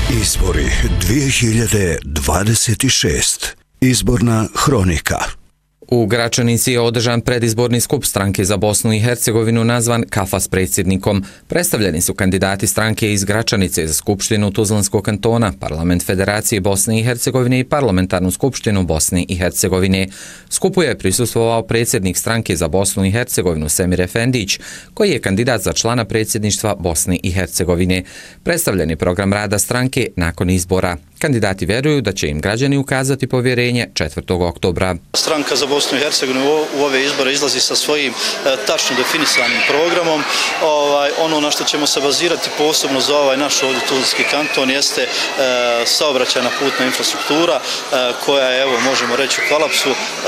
Izbori 2026. Izborna hronika. U Gračanici je održan predizborni skup stranke za Bosnu i Hercegovinu nazvan Kafa s predsjednikom. Predstavljeni su kandidati stranke iz Gračanice za Skupštinu Tuzlanskog kantona, Parlament Federacije Bosne i Hercegovine i Parlamentarnu skupštinu Bosne i Hercegovine. Skupu je prisustvovao predsjednik stranke za Bosnu i Hercegovinu Semir Efendić, koji je kandidat za člana predsjedništva Bosne i Hercegovine. Predstavljen je program rada stranke nakon izbora. Kandidati vjeruju da će im građani ukazati povjerenje 4. oktobra. Stranka za Bosnu i Hercegovinu u ove izbore izlazi sa svojim tačno definisanim programom. Ono na što ćemo se bazirati posebno za ovaj naš ovdje Tuzlanski kanton jeste saobraćajna putna infrastruktura koja je, evo, možemo reći, u kolapsu.